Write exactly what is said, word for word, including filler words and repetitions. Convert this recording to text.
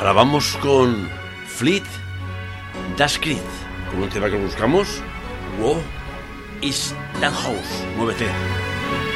Ahora vamos con Fleet Dascrit, con un tema que buscamos, Wo is that house, muévete.